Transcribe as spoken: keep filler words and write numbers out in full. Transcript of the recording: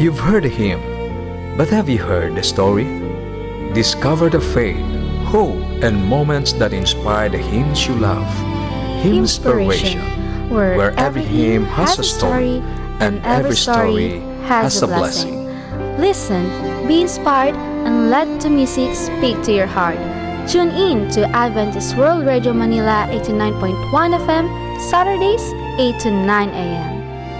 You've heard the hymn, but have you heard the story? Discover the faith, hope, and moments that inspire the hymns you love. Hymnspiration, where, where every hymn has a story, and every story has a blessing. Listen, be inspired, and let the music speak to your heart. Tune in to Adventist World Radio Manila eighty-nine point one F M, Saturdays, eight to nine a m